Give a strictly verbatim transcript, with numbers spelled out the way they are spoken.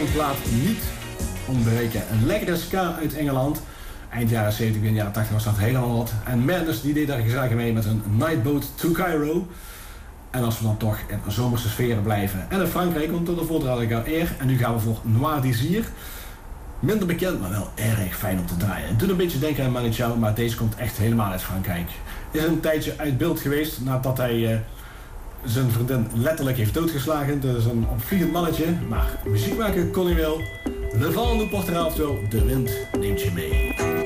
plaat niet ontbreken. Een lekkere ska uit Engeland. Eind jaren zeventig, begin jaren tachtig was dat helemaal wat. En Madness die deed daar gezellig mee met een Nightboat to Cairo. En als we dan toch in zomerse sferen blijven. En in Frankrijk, want tot de voordraad had ik al eer. En nu gaan we voor Noir Désir. Minder bekend, maar wel erg fijn om te draaien. Het doet een beetje denken aan Manu Chao, maar deze komt echt helemaal uit Frankrijk. Is een tijdje uit beeld geweest nadat hij uh, zijn vriendin letterlijk heeft doodgeslagen. Dat is een opvliegend mannetje, maar muziek maken kon hij wel. Le vent nous portera, oftewel de wind neemt je mee.